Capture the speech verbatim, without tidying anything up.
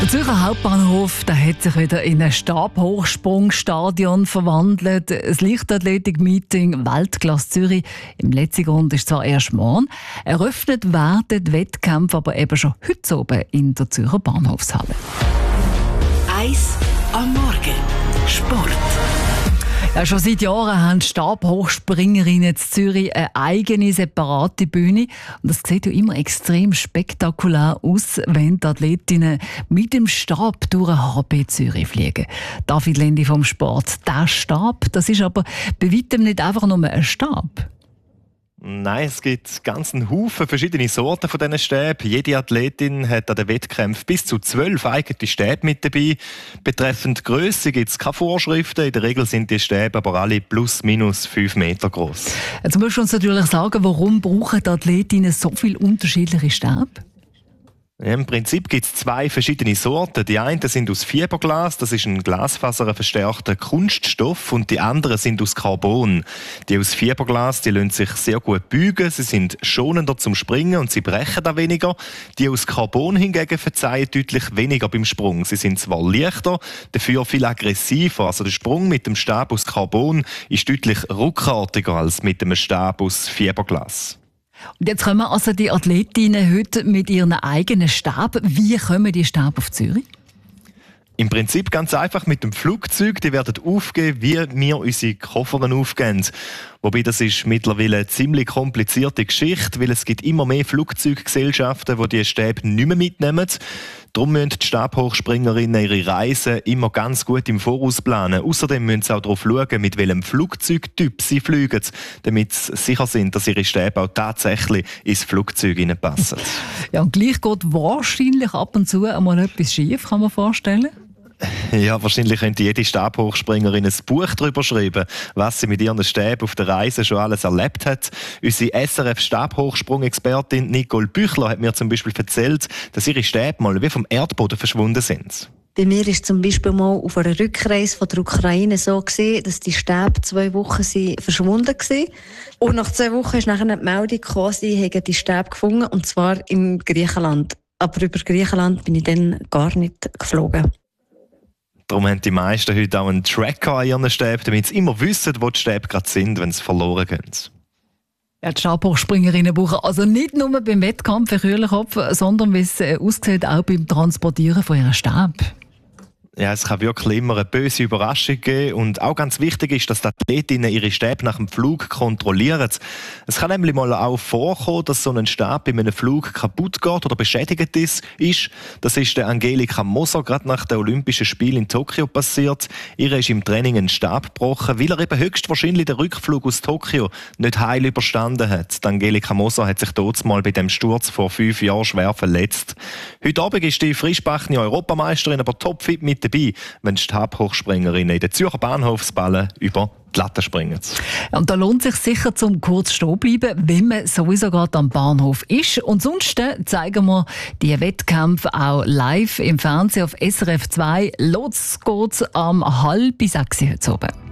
Der Zürcher Hauptbahnhof der hat sich wieder in ein Stabhochsprungstadion verwandelt. Das Leichtathletik-Meeting Weltklasse Zürich im letzten Grund ist zwar erst morgen. Eröffnet werden die Wettkämpfe aber eben schon heute oben in der Zürcher Bahnhofshalle. Eis am Morgen. Sport. Ja, schon seit Jahren haben Stabhochspringerinnen in Zürich eine eigene, separate Bühne. Und das sieht ja immer extrem spektakulär aus, wenn die Athletinnen mit dem Stab durch den H B Zürich fliegen. David Lendi vom Sport. Der Stab, das ist aber bei weitem nicht einfach nur ein Stab. Nein, es gibt ganz einen Haufen verschiedene Sorten von diesen Stäben. Jede Athletin hat an den Wettkämpfen bis zu zwölf eigene Stäbe mit dabei. Betreffend Grösse gibt es keine Vorschriften. In der Regel sind die Stäbe aber alle plus minus fünf Meter groß. Jetzt musst du uns natürlich sagen, warum brauchen die Athletinnen so viele unterschiedliche Stäbe? Ja, im Prinzip gibt es zwei verschiedene Sorten. Die einen sind aus Fiberglas, das ist ein glasfaserverstärkter Kunststoff, und die anderen sind aus Carbon. Die aus Fiberglas, die lassen sich sehr gut beugen, sie sind schonender zum Springen und sie brechen da weniger. Die aus Carbon hingegen verzeihen deutlich weniger beim Sprung. Sie sind zwar leichter, dafür viel aggressiver. Also der Sprung mit dem Stab aus Carbon ist deutlich ruckartiger als mit dem Stab aus Fiberglas. Und jetzt kommen also die Athletinnen heute mit ihren eigenen Stäben. Wie kommen die Stäbe auf Zürich? Im Prinzip ganz einfach mit dem Flugzeug. Die werden aufgeben, wie wir unsere Koffer aufgeben. Wobei das ist mittlerweile eine ziemlich komplizierte Geschichte, weil es gibt immer mehr Flugzeuggesellschaften, die diese Stäbe nicht mehr mitnehmen. Darum müssen die Stabhochspringerinnen ihre Reisen immer ganz gut im Voraus planen. Außerdem müssen sie auch darauf schauen, mit welchem Flugzeugtyp sie fliegen, damit sie sicher sind, dass ihre Stäbe auch tatsächlich ins Flugzeug passen. Ja, und gleich geht wahrscheinlich ab und zu einmal etwas schief, kann man vorstellen. Ja, wahrscheinlich könnte jede Stabhochspringerin ein Buch darüber schreiben, was sie mit ihren Stäben auf der Reise schon alles erlebt hat. Unsere S R F-Stabhochsprung-Expertin Nicole Büchler hat mir zum Beispiel erzählt, dass ihre Stäbe mal wie vom Erdboden verschwunden sind. Bei mir war es zum Beispiel mal auf einer Rückreise von der Ukraine so gewesen, dass die Stäbe zwei Wochen verschwunden waren. Und nach zwei Wochen ist nachher eine Meldung gekommen, sie hätten die Stäbe gefunden, und zwar in Griechenland. Aber über Griechenland bin ich dann gar nicht geflogen. Darum haben die meisten heute auch einen Tracker an ihren Stäben, damit sie immer wissen, wo die Stäbe gerade sind, wenn sie verloren gehen. Ja, die Stabhochspringerinnen brauchen also nicht nur beim Wettkampf einen kühlen Kopf, sondern, wie es aussieht, auch beim Transportieren von ihren Stäben. Ja, es kann wirklich immer eine böse Überraschung geben. Und auch ganz wichtig ist, dass die Athletinnen ihre Stäbe nach dem Flug kontrollieren. Es kann nämlich mal auch vorkommen, dass so ein Stab bei einem Flug kaputt geht oder beschädigt ist. Das ist der Angelika Moser gerade nach den Olympischen Spielen in Tokio passiert. Ihr ist im Training ein Stab gebrochen, weil er eben höchstwahrscheinlich den Rückflug aus Tokio nicht heil überstanden hat. Die Angelika Moser hat sich dort mal bei dem Sturz vor fünf Jahren schwer verletzt. Heute Abend ist die frischbackene Europameisterin aber topfit mit dabei, wenn die Stabhochspringerinnen in den Zürcher Bahnhofsballen über die Latte springen. Und da lohnt es sich sicher, zum kurz stehen bleiben, wenn man sowieso gerade am Bahnhof ist. Und sonst zeigen wir die Wettkämpfe auch live im Fernsehen auf S R F zwei. Los geht's am halb bis sechs heute oben.